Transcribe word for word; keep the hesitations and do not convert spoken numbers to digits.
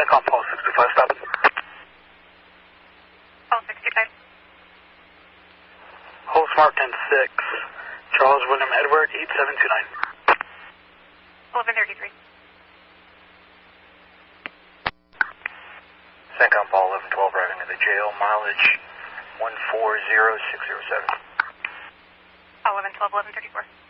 CENTCOM Paul sixty-five, stop it. Paul sixty-five. Hold Smart ten six, Charles William Edward, eight seven two nine. eleven thirty-three. CENTCOM Paul eleven twelve, driving to the jail, mileage one four zero six zero seven. eleven twelve, eleven thirty-four.